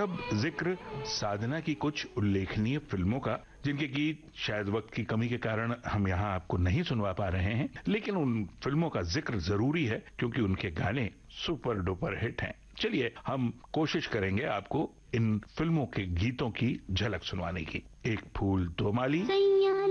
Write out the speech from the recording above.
अब जिक्र साधना की कुछ उल्लेखनीय फिल्मों का, जिनके गीत शायद वक्त की कमी के कारण हम यहाँ आपको नहीं सुनवा पा रहे हैं, लेकिन उन फिल्मों का जिक्र जरूरी है क्योंकि उनके गाने सुपर डुपर हिट हैं। चलिए हम कोशिश करेंगे आपको इन फिल्मों के गीतों की झलक सुनवाने की। एक फूल दो माली।